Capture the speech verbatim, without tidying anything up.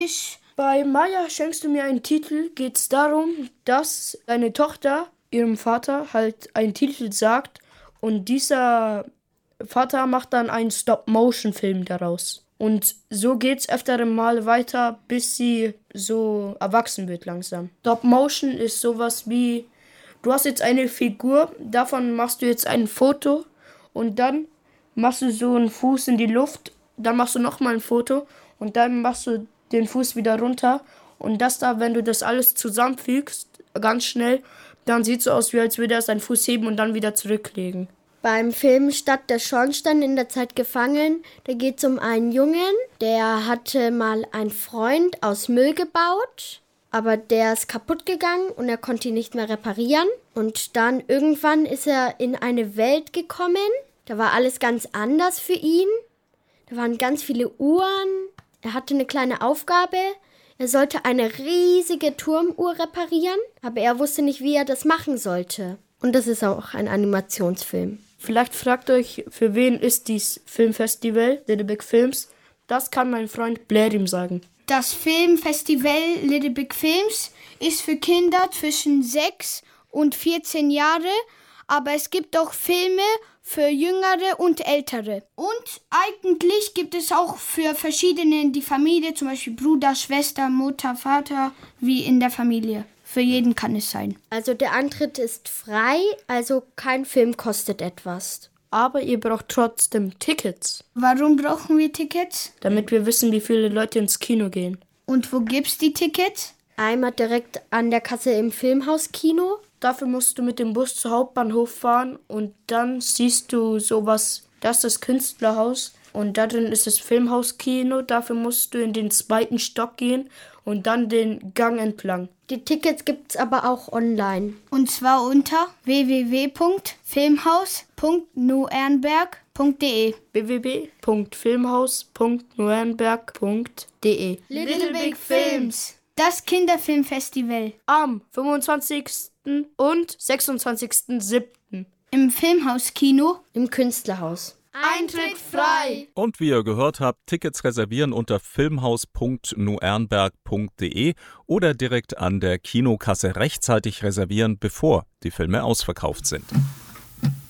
Ich. Bei Maya schenkst du mir einen Titel geht es darum, dass deine Tochter ihrem Vater halt einen Titel sagt und dieser Vater macht dann einen Stop-Motion-Film daraus. Und so geht's öftere Mal weiter, bis sie so erwachsen wird langsam. Stop-Motion ist sowas wie, du hast jetzt eine Figur, davon machst du jetzt ein Foto und dann machst du so einen Fuß in die Luft, dann machst du nochmal ein Foto und dann machst du den Fuß wieder runter. Und das da, wenn du das alles zusammenfügst, ganz schnell, dann sieht es so aus, wie als würde er seinen Fuß heben und dann wieder zurücklegen. Beim Film Stadt der Schornstein in der Zeit gefangen, da geht es um einen Jungen, der hatte mal einen Freund aus Müll gebaut, aber der ist kaputt gegangen und er konnte ihn nicht mehr reparieren. Und dann irgendwann ist er in eine Welt gekommen, da war alles ganz anders für ihn. Da waren ganz viele Uhren, er hatte eine kleine Aufgabe, er sollte eine riesige Turmuhr reparieren, aber er wusste nicht, wie er das machen sollte. Und das ist auch ein Animationsfilm. Vielleicht fragt euch, für wen ist dieses Filmfestival, Little Big Films? Das kann mein Freund Blair ihm sagen. Das Filmfestival Little Big Films ist für Kinder zwischen sechs und vierzehn Jahre, aber es gibt auch Filme für Jüngere und Ältere. Und eigentlich gibt es auch für verschiedene in die Familie, zum Beispiel Bruder, Schwester, Mutter, Vater, wie in der Familie. Für jeden kann es sein. Also der Eintritt ist frei, also kein Film kostet etwas. Aber ihr braucht trotzdem Tickets. Warum brauchen wir Tickets? Damit wir wissen, wie viele Leute ins Kino gehen. Und wo gibt's die Tickets? Einmal direkt an der Kasse im Filmhauskino. Dafür musst du mit dem Bus zum Hauptbahnhof fahren und dann siehst du sowas, das ist das Künstlerhaus und da drin ist das Filmhauskino. Dafür musst du in den zweiten Stock gehen und dann den Gang entlang. Die Tickets gibt's aber auch online. Und zwar unter w w w punkt filmhaus punkt nuernberg punkt d e. w w w punkt filmhaus punkt nuernberg punkt d e. Little Big Films. Das Kinderfilmfestival. Am fünfundzwanzigsten und sechsundzwanzigsten siebten Im Filmhauskino. Im Künstlerhaus. Eintritt frei! Und wie ihr gehört habt, Tickets reservieren unter filmhaus punkt nuernberg punkt d e oder direkt an der Kinokasse rechtzeitig reservieren, bevor die Filme ausverkauft sind.